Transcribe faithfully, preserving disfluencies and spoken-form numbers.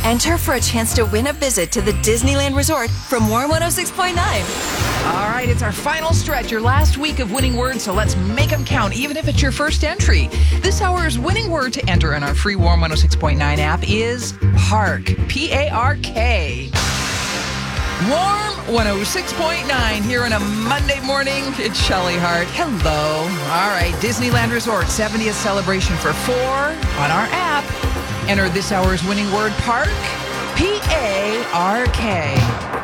Enter for a chance to win a visit to the Disneyland Resort from Warm one oh six point nine. All right, it's our final stretch, your last week of winning words, so let's make them count, even if it's your first entry. This hour's winning word to enter in our free Warm one oh six point nine app is park, P A R K. Warm one oh six point nine here on a Monday morning. It's Shelley Hart. Hello. All right, Disneyland Resort seventieth celebration for four on our app. Enter this hour's winning word, park, P A R K.